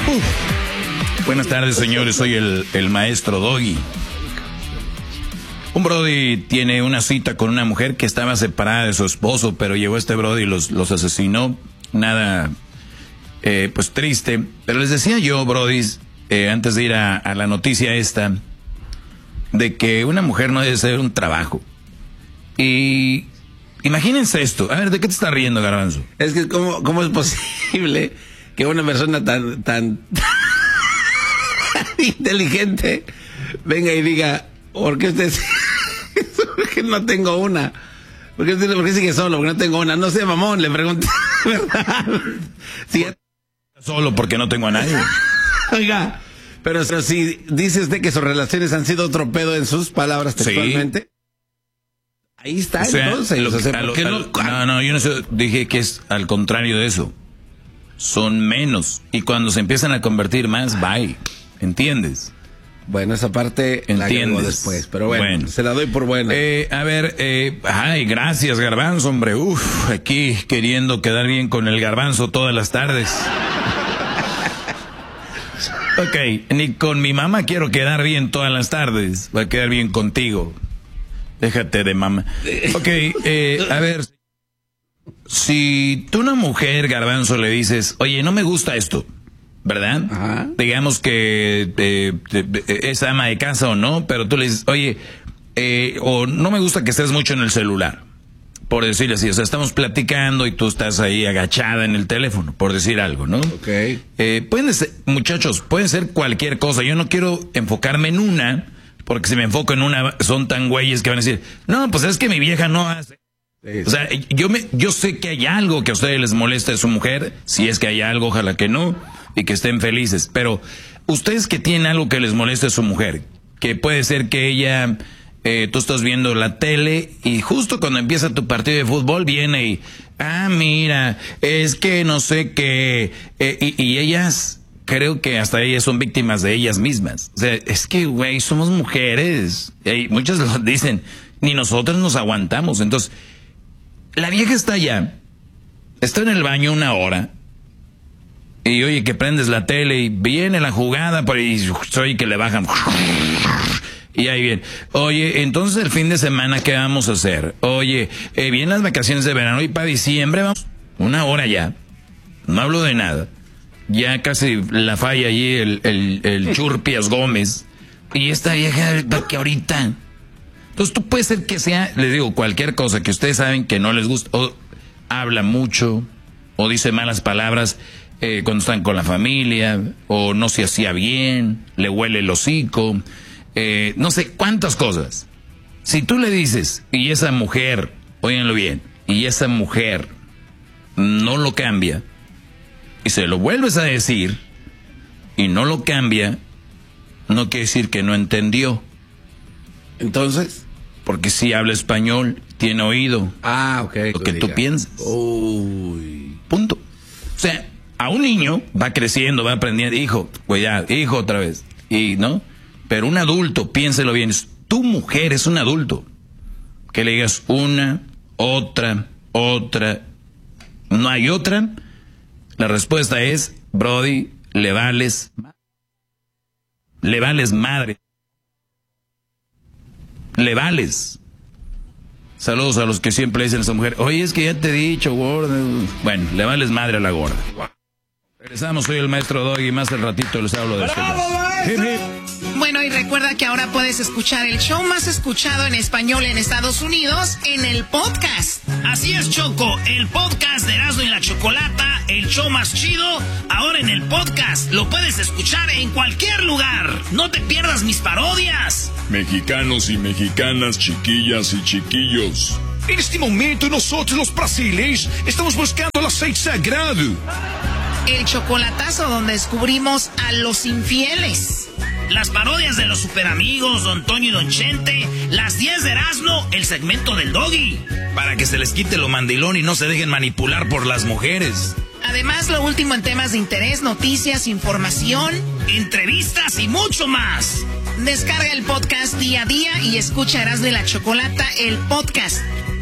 Buenas tardes, señores. Soy el maestro Doggy. Un brody tiene una cita con una mujer que estaba separada de su esposo, pero llegó este brody y los asesinó. Nada, pues triste. Pero les decía yo, brodis, antes de ir a la noticia esta, de que una mujer no debe ser un trabajo. Y imagínense esto. A ver, ¿de qué te estás riendo, Garbanzo? Es que ¿cómo es posible que una persona tan inteligente venga y diga, ¿por qué usted ¿por qué no tengo una? ¿Por qué sigue solo? Porque no tengo una. No sé, mamón, le pregunté, ¿verdad? Sí. Solo porque no tengo a nadie. Oiga, pero si dice usted que sus relaciones han sido otro pedo en sus palabras textualmente. Sí. Ahí está, entonces. No, yo no sé, dije que es al contrario de eso. Son menos. Y cuando se empiezan a convertir más, bye. ¿Entiendes? Bueno, esa parte la agrego después, pero bueno, se la doy por buena. A ver, ay, gracias, Garbanzo, hombre. Aquí queriendo quedar bien con el Garbanzo todas las tardes. Ok, ni con mi mamá quiero quedar bien todas las tardes. Voy a quedar bien contigo. Déjate de mamá. Ok, a ver. Si tú a una mujer, Garbanzo, le dices, oye, no me gusta esto, ¿verdad? Ajá. Digamos que es ama de casa o no, pero tú le dices, oye, o no me gusta que estés mucho en el celular, por decirle así. O sea, estamos platicando y tú estás ahí agachada en el teléfono, por decir algo, ¿no? Ok. Pueden ser, muchachos, puede ser cualquier cosa. Yo no quiero enfocarme en una, porque si me enfoco en una, son tan güeyes que van a decir, no, pues es que mi vieja no hace. Sí. O sea, yo sé que hay algo que a ustedes les molesta de su mujer. Si es que hay algo, ojalá que no, y que estén felices. Pero ustedes que tienen algo que les molesta de su mujer, que puede ser que ella, tú estás viendo la tele y justo cuando empieza tu partido de fútbol viene y, mira, es que no sé qué, y ellas, creo que hasta ellas son víctimas de ellas mismas. O sea, es que, güey, somos mujeres. Y muchas lo dicen, ni nosotros nos aguantamos. Entonces, la vieja está allá, está en el baño 1 hora, y oye que prendes la tele y viene la jugada, por ahí soy que le bajan, y ahí viene, oye, entonces el fin de semana, ¿qué vamos a hacer? Oye, vienen las vacaciones de verano y para diciembre vamos, 1 hora ya, no hablo de nada, ya casi la falla allí el Churpias Gómez, y esta vieja que ahorita... Entonces tú puede ser que sea, les digo, cualquier cosa que ustedes saben que no les gusta, o habla mucho, o dice malas palabras cuando están con la familia, o no se hacía bien, le huele el hocico, no sé cuántas cosas. Si tú le dices, y esa mujer, óiganlo bien, y esa mujer no lo cambia, y se lo vuelves a decir, y no lo cambia, no quiere decir que no entendió. Entonces, porque si habla español, tiene oído. Ok. Lo que tú piensas. Uy. Punto. O sea, a un niño va creciendo, va aprendiendo. Hijo, cuidado, hijo otra vez. Y, ¿no? Pero un adulto, piénselo bien, tu mujer es un adulto. Que le digas una, otra. No hay otra. La respuesta es, Brody, le vales madre. Le vales. Saludos a los que siempre dicen a esa mujer, oye, es que ya te he dicho, gorda. Bueno, le vales madre a la gorda. Regresamos, soy el maestro Doggy y más al ratito les hablo de esto. Bueno, y recuerda que ahora puedes escuchar el show más escuchado en español en Estados Unidos en el podcast. Así es, Choco, el podcast de Erasmo y la Chocolata, el show más chido, ahora en el podcast. Lo puedes escuchar en cualquier lugar. No te pierdas mis parodias. Mexicanos y mexicanas, chiquillas y chiquillos. En este momento nosotros los brasileños estamos buscando el aceite sagrado. El chocolatazo donde descubrimos a los infieles. Las parodias de los superamigos, Don Toño y Don Chente, las 10 de Erasmo, el segmento del Doggy. Para que se les quite lo mandilón y no se dejen manipular por las mujeres. Además, lo último en temas de interés, noticias, información, entrevistas y mucho más. Descarga el podcast día a día y escucha Erasmo y la Chocolata, el podcast.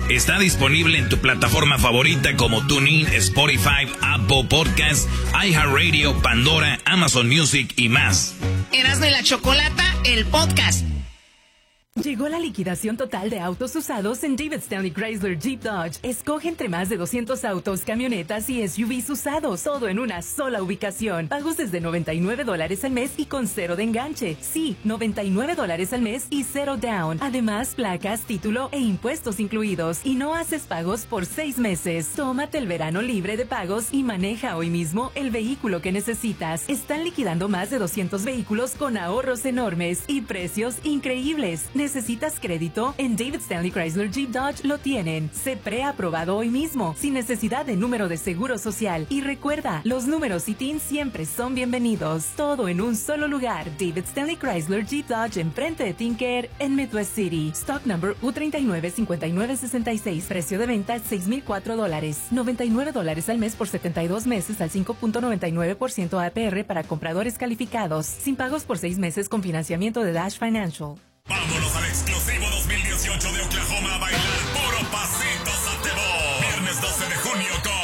Está disponible en tu plataforma favorita como TuneIn, Spotify, Apple Podcasts, iHeartRadio, Pandora, Amazon Music y más. Erasmo y la Chocolata, el podcast. Llegó la liquidación total de autos usados en David Stanley Chrysler Jeep Dodge. Escoge entre más de 200 autos, camionetas y SUVs usados, todo en una sola ubicación. Pagos desde $99 al mes y con 0 de enganche. Sí, $99 al mes y 0 down. Además, placas, título e impuestos incluidos. Y no haces pagos por 6 meses. Tómate el verano libre de pagos y maneja hoy mismo el vehículo que necesitas. Están liquidando más de 200 vehículos con ahorros enormes y precios increíbles. ¿Necesitas crédito? En David Stanley Chrysler Jeep Dodge lo tienen. Sé preaprobado hoy mismo, sin necesidad de número de seguro social. Y recuerda, los números ITIN siempre son bienvenidos. Todo en un solo lugar. David Stanley Chrysler Jeep Dodge enfrente de Tinker en Midwest City. Stock number U395966. Precio de venta $6,004. $99 al mes por 72 meses al 5.99% APR para compradores calificados. Sin pagos por 6 meses con financiamiento de Dash Financial. Vámonos al exclusivo 2018 de Oklahoma a bailar puro